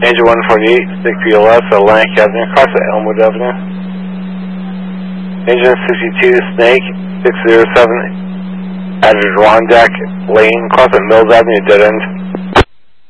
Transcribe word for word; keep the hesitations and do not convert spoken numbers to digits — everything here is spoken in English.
Angel one forty-eight, stick to your left, Atlantic Avenue, cross at Elmwood Avenue. Engine sixty-two, Snake, six zero seven, Adirondack Lane, cross at Mills Avenue, dead end.